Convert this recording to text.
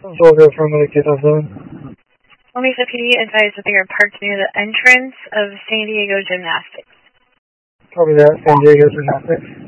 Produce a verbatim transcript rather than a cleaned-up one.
Soldier from two thousand. Lamesa P D advised that they are parked near the entrance of San Diego Gymnastics. Copy that, San Diego Gymnastics.